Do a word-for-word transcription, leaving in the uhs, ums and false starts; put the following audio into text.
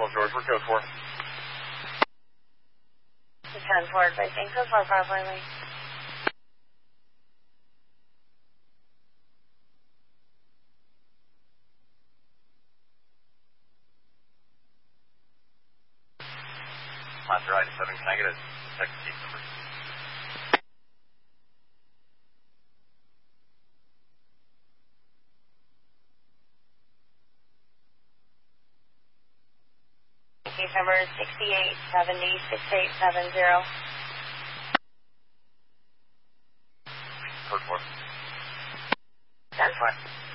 Hotel George, we're code four. ten four, Beijing, code four, properly. Master I seven, can I get a second seat number? Case number sixty-eight seventy, six eight seven zero. Code four. ten four.